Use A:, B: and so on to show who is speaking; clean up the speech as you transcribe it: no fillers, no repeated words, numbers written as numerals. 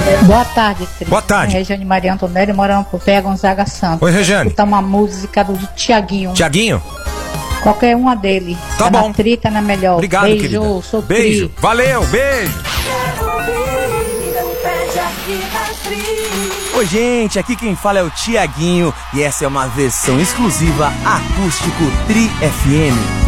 A: Boa tarde, Cris.
B: Boa tarde.
A: Regiane Maria Antonelli, morando por Pé Gonzaga Santos.
B: Oi, Regiane.
A: Escutar uma música do Tiaguinho.
B: Tiaguinho?
A: Qualquer uma dele.
B: Tá bom.
A: Na trita, na melhor.
B: Obrigado,
A: beijo,
B: querida.
A: Sou
B: beijo.
A: Tri.
B: Valeu, beijo.
C: Oi, gente, aqui quem fala é o Tiaguinho e essa é uma versão exclusiva acústico Tri FM.